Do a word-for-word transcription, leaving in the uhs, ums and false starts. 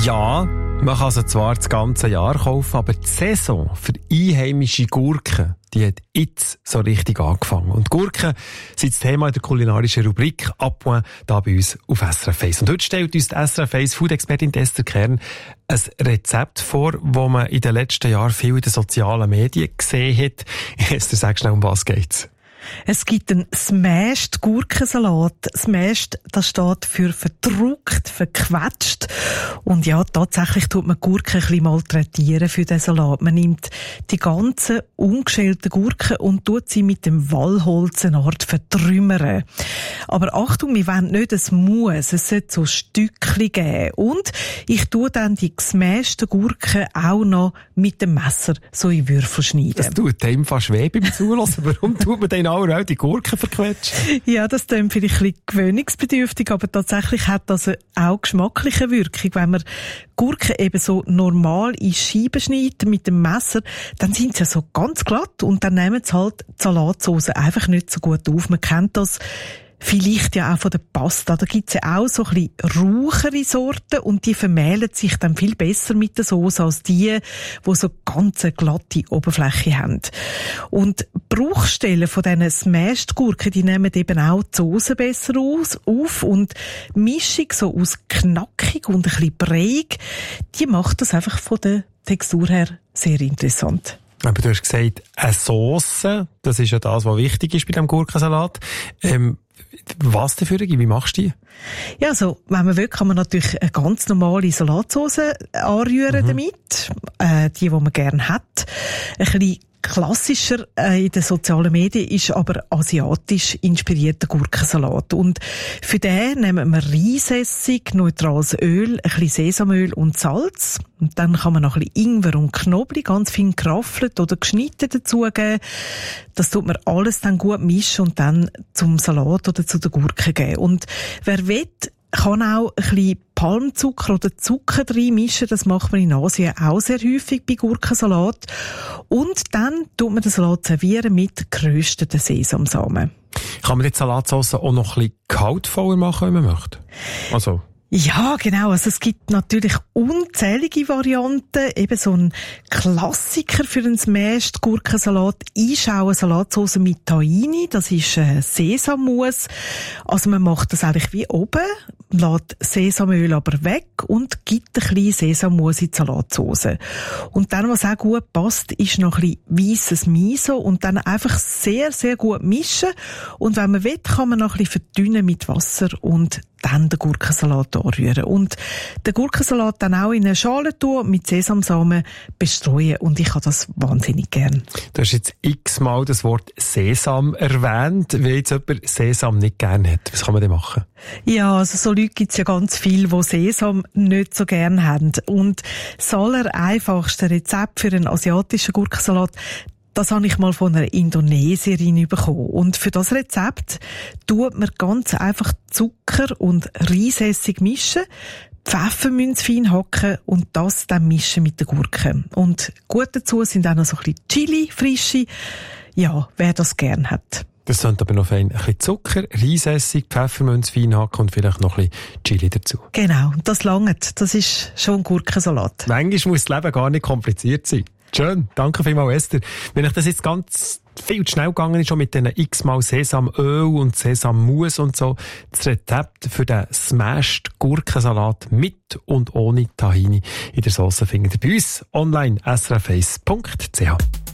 Ja, man kann sie zwar das ganze Jahr kaufen, aber die Saison für einheimische Gurken, die hat jetzt so richtig angefangen. Und Gurken sind das Thema in der kulinarischen Rubrik «Appoint» da bei uns auf S R F eins. Und heute stellt uns die S R F eins Food-Expertin Esther Kern ein Rezept vor, das man in den letzten Jahren viel in den sozialen Medien gesehen hat. Esther, sag schnell, um was geht's? Es gibt einen Smashed Gurkensalat. Smashed, das steht für verdruckt, verquetscht. Und ja, tatsächlich tut man Gurken ein bisschen malträtieren für den Salat. Man nimmt die ganzen ungeschälten Gurken und tut sie mit dem Wallholz eine Art vertrümmern. Aber Achtung, wir wollen nicht ein Muss, es sollte so Stückchen geben. Und ich tue dann die gesmashten Gurken auch noch mit dem Messer so in Würfel schneiden. Das tut einem fast weh beim Zuhören. Warum tut man denn auch die Gurken verquetschen? Ja, das klingt vielleicht ein bisschen gewöhnungsbedürftig, aber tatsächlich hat das auch geschmackliche Wirkung. Wenn man Gurken eben so normal in Scheiben schneidet mit dem Messer, dann sind sie ja so ganz glatt und dann nehmen sie halt die Salatsauce einfach nicht so gut auf. Man kennt das vielleicht ja auch von der Pasta. Da gibt's ja auch so ein bisschen rauchere Sorten und die vermählen sich dann viel besser mit der Sauce als die, die so ganz eine glatte Oberfläche haben. Und Bruchstellen von diesen Smashed-Gurken, die nehmen eben auch die Sauce besser aus, auf und die Mischung so aus knackig und ein bisschen breiig, die macht das einfach von der Textur her sehr interessant. Aber du hast gesagt, eine Sauce, das ist ja das, was wichtig ist bei diesem Gurkensalat. Ähm, was dafür? Wie machst du die? Ja, also, wenn man will, kann man natürlich eine ganz normale Salatsauce anrühren mhm. damit. Äh, die, die man gerne hat. Ein bisschen klassischer äh, in den sozialen Medien ist aber asiatisch inspirierter Gurkensalat. Und für den nehmen wir Reisessig, neutrales Öl, ein bisschen Sesamöl und Salz. Und dann kann man noch ein bisschen Ingwer und Knoblauch ganz fein geraffelt oder geschnitten dazugeben. Das tut man alles dann gut mischen und dann zum Salat oder zu der Gurke geben. Und wer will, kann auch ein bisschen Palmzucker oder Zucker reinmischen. Das macht man in Asien auch sehr häufig bei Gurkensalat. Und dann tut man den Salat servieren mit gerösteten Sesamsamen. Kann man die Salatsauce auch noch ein bisschen kaltvoller machen, wenn man möchte? Also Ja, genau. Also es gibt natürlich unzählige Varianten. Eben so ein Klassiker für einen Smashed Gurkensalat ist auch eine Salatsauce mit Tahini. Das ist äh, Sesammus. Also man macht das eigentlich wie oben, lässt Sesamöl aber weg und gibt ein bisschen Sesammus in die Salatsauce. Und dann, was auch gut passt, ist noch ein bisschen weisses Miso und dann einfach sehr, sehr gut mischen. Und wenn man will, kann man noch ein bisschen verdünnen mit Wasser und dann den Gurkensalat anrühren. Und den Gurkensalat dann auch in eine Schale tun, mit Sesamsamen bestreuen. Und ich habe das wahnsinnig gern. Du hast jetzt x-mal das Wort Sesam erwähnt. Wenn jetzt jemand Sesam nicht gern hat, was kann man denn machen? Ja, also so Leute gibt's ja ganz viele, die Sesam nicht so gern haben. Und das allereinfachste Rezept für einen asiatischen Gurkensalat, das habe ich mal von einer Indonesierin bekommen. Und für das Rezept tut man ganz einfach Zucker und Reisessig mischen, Pfefferminz fein hacken und das dann mischen mit den Gurken. Und gut dazu sind auch noch so ein bisschen Chili, frische. Ja, wer das gern hat. Das sind aber noch fein. Ein bisschen Zucker, Reisessig, Pfefferminz fein hacken und vielleicht noch ein bisschen Chili dazu. Genau, das langt. Das ist schon ein Gurkensalat. Manchmal muss das Leben gar nicht kompliziert sein. Schön, danke vielmals Esther. Wenn ich das jetzt ganz viel zu schnell gegangen ist, schon mit diesen x-mal Sesamöl und Sesammus und so, das Rezept für den Smashed Gurkensalat mit und ohne Tahini in der Sauce findet ihr bei uns online s r f eins punkt c h.